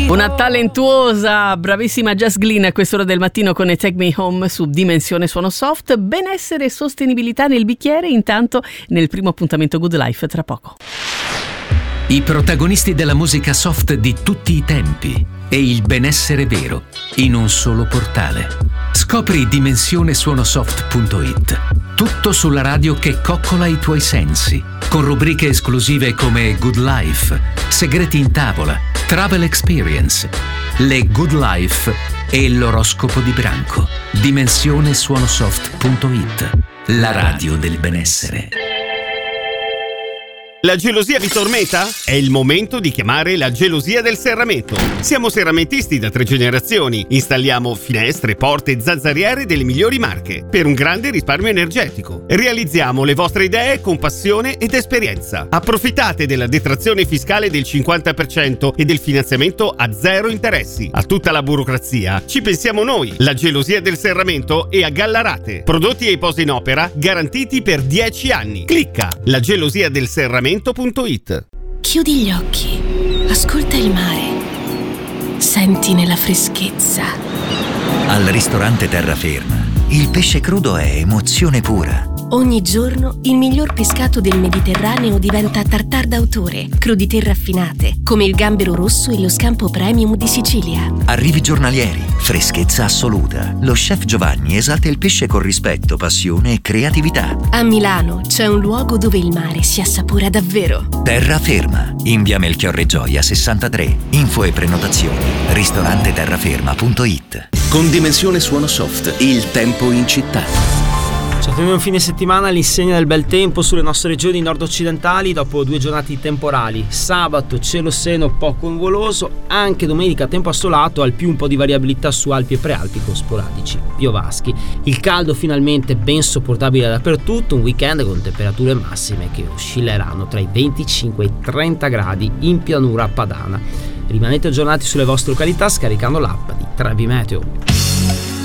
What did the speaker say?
Una talentuosa, bravissima Jess Glynn a quest'ora del mattino con Take Me Home su Dimensione Suono Soft. Benessere e sostenibilità nel bicchiere, intanto nel primo appuntamento Good Life tra poco. I protagonisti della musica soft di tutti i tempi e il benessere vero in un solo portale. Scopri dimensionesuonosoft.it. Tutto sulla radio che coccola i tuoi sensi, con rubriche esclusive come Good Life, Segreti in tavola, Travel Experience, le Good Life e l'oroscopo di branco. Dimensionesuonosoft.it. La radio del benessere. La gelosia vi tormenta? È il momento di chiamare la gelosia del serramento. Siamo serramentisti da 3 generazioni. Installiamo finestre, porte e zanzariere delle migliori marche per un grande risparmio energetico. Realizziamo le vostre idee con passione ed esperienza. Approfittate della detrazione fiscale del 50% e del finanziamento a 0 interessi. A tutta la burocrazia ci pensiamo noi. La gelosia del serramento è a Gallarate. Prodotti e posa in opera garantiti per 10 anni. Clicca lagelosiadelserramento.it. Chiudi gli occhi, ascolta il mare, sentine la freschezza. Al ristorante Terraferma, il pesce crudo è emozione pura. Ogni giorno il miglior pescato del Mediterraneo diventa tartare d'autore, crudité raffinate, come il gambero rosso e lo scampo premium di Sicilia. Arrivi giornalieri, freschezza assoluta. Lo chef Giovanni esalta il pesce con rispetto, passione e creatività. A Milano c'è un luogo dove il mare si assapora davvero. Terraferma, in via Melchiorre Gioia 63. Info e prenotazioni ristoranteterraferma.it. Con Dimensione Suono Soft, il tempo in città. Ci attendiamo un fine settimana all'insegna del bel tempo sulle nostre regioni nord-occidentali dopo 2 giornate temporali. Sabato cielo sereno poco nuvoloso, anche domenica tempo assolato, al più un po' di variabilità su Alpi e Prealpi con sporadici piovaschi. Il caldo finalmente ben sopportabile dappertutto, un weekend con temperature massime che oscilleranno tra i 25 e i 30 gradi in pianura padana. Rimanete aggiornati sulle vostre località scaricando l'app di Trevi Meteo.